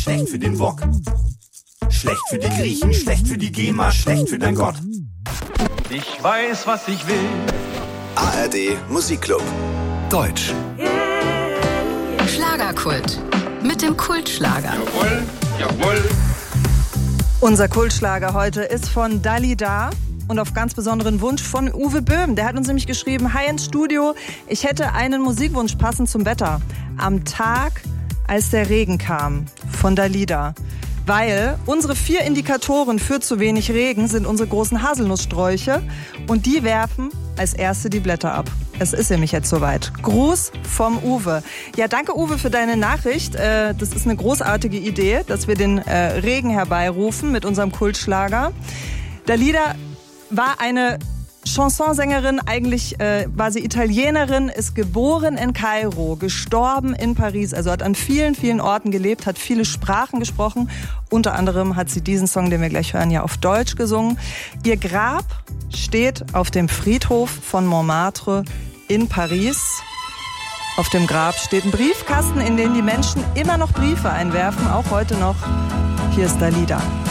schlecht für den Wok. Schlecht für die Griechen, schlecht für die GEMA, schlecht für dein Gott. Ich weiß, was ich will. ARD Musikclub. Deutsch. Schlagerkult. Mit dem Kultschlager. Jawohl, jawohl. Unser Kultschlager heute ist von Dalida und auf ganz besonderen Wunsch von Uwe Böhm. Der hat uns nämlich geschrieben: Hi ins Studio, ich hätte einen Musikwunsch passend zum Wetter. Am Tag, als der Regen kam, von Dalida. Weil unsere 4 Indikatoren für zu wenig Regen sind unsere großen Haselnusssträuche und die werfen als erste die Blätter ab. Es ist nämlich jetzt soweit. Gruß vom Uwe. Ja, danke Uwe für deine Nachricht. Das ist eine großartige Idee, dass wir den Regen herbeirufen mit unserem Kultschlager. Dalida war eine Chansonsängerin, eigentlich war sie Italienerin, ist geboren in Kairo, gestorben in Paris, also hat an vielen, vielen Orten gelebt, hat viele Sprachen gesprochen. Unter anderem hat sie diesen Song, den wir gleich hören, ja auf Deutsch gesungen. Ihr Grab steht auf dem Friedhof von Montmartre in Paris. Auf dem Grab steht ein Briefkasten, in den die Menschen immer noch Briefe einwerfen, auch heute noch. Hier ist Dalida.